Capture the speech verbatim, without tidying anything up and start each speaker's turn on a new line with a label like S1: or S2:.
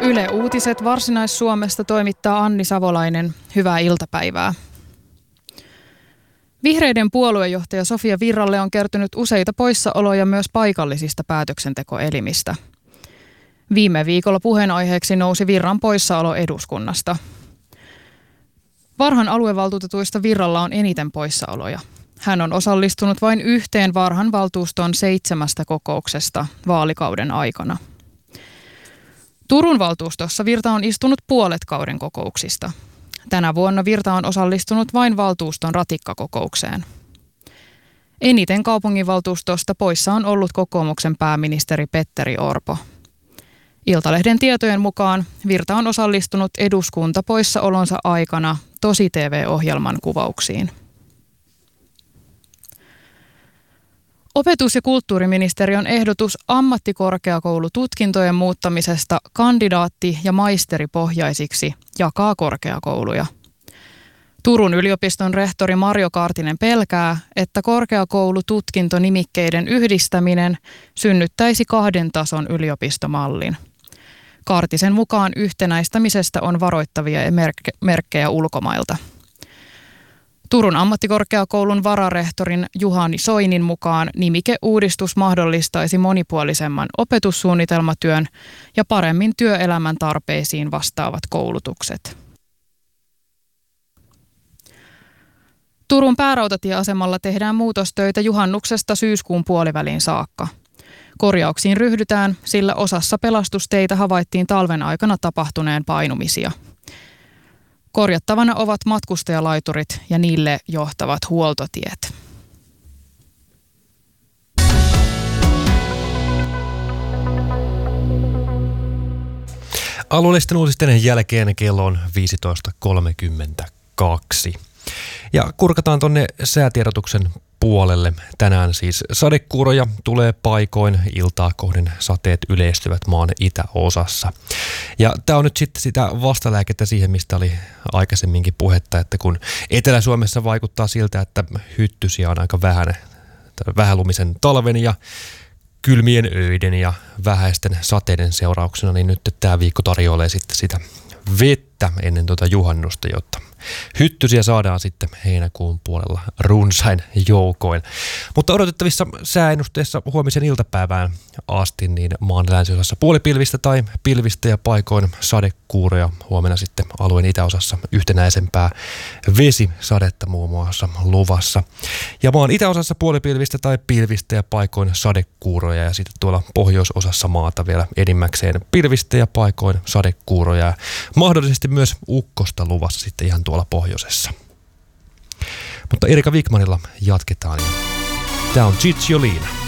S1: Yle Uutiset Varsinais-Suomesta toimittaa Anni Savolainen. Hyvää iltapäivää. Vihreiden puoluejohtaja Sofia Virralle on kertynyt useita poissaoloja myös paikallisista päätöksentekoelimistä. Viime viikolla puheenaiheeksi nousi Virran poissaolo eduskunnasta. Varhan aluevaltuutetuista Virralla on eniten poissaoloja. Hän on osallistunut vain yhteen Varhan valtuuston seitsemästä kokouksesta vaalikauden aikana. Turun valtuustossa Virta on istunut puolet kauden kokouksista. Tänä vuonna Virta on osallistunut vain valtuuston ratikkakokoukseen. Eniten kaupunginvaltuustosta poissa on ollut kokoomuksen pääministeri Petteri Orpo. Iltalehden tietojen mukaan Virta on osallistunut eduskuntapoissaolonsa aikana Tosi-T V-ohjelman kuvauksiin. Opetus- ja kulttuuriministeriön ehdotus ammattikorkeakoulututkintojen muuttamisesta kandidaatti- ja maisteripohjaisiksi jakaa korkeakouluja. Turun yliopiston rehtori Marjo Kaartinen pelkää, että korkeakoulututkintonimikkeiden yhdistäminen synnyttäisi kahden tason yliopistomallin. Kaartisen mukaan yhtenäistämisestä on varoittavia merkkejä ulkomailta. Turun ammattikorkeakoulun vararehtorin Juhani Soinin mukaan nimikeuudistus mahdollistaisi monipuolisemman opetussuunnitelmatyön ja paremmin työelämän tarpeisiin vastaavat koulutukset. Turun päärautatieasemalla tehdään muutostöitä juhannuksesta syyskuun puoliväliin saakka. Korjauksiin ryhdytään, sillä osassa pelastusteitä havaittiin talven aikana tapahtuneen painumisia. Korjattavana ovat matkustajalaiturit ja niille johtavat huoltotiet.
S2: Alueellisten uutisten jälkeen kello on viisitoista kolmekymmentäkaksi. Ja kurkataan tuonne säätiedotuksen puolelle. Tänään siis sadekuuroja tulee paikoin, iltaa kohden sateet yleistyvät maan itäosassa. Ja tämä on nyt sitten sitä vastalääkettä siihen, mistä oli aikaisemminkin puhetta, että kun Etelä-Suomessa vaikuttaa siltä, että hyttysiä on aika vähän, vähälumisen talven ja kylmien öiden ja vähäisten sateiden seurauksena, niin nyt tämä viikko tarjoilee sitten sitä vettä ennen tuota juhannusta, jotta hyttysiä saadaan sitten heinäkuun puolella runsain joukoin. Mutta odotettavissa sääennusteessa huomisen iltapäivään asti niin maan länsiosassa puolipilvistä tai pilvistä ja paikoin sadekuuroja. Huomenna sitten alueen itäosassa yhtenäisempää vesisadetta muun muassa luvassa. Ja maan itäosassa puolipilvistä tai pilvistä ja paikoin sadekuuroja ja sitten tuolla pohjoisosassa maata vielä enimmäkseen pilvistä ja paikoin sadekuuroja. Ja mahdollisesti myös ukkosta luvassa sitten ihan tuolla pohjoisessa. Mutta Erika Wikmanilla jatketaan ja tää on Cicciolina.